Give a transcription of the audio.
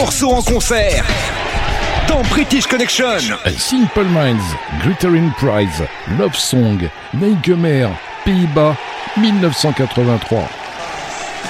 Morceau en concert dans British Connection. Simple Minds, Glittering Prize, Love Song, Nijmegen, Pays-Bas, 1983.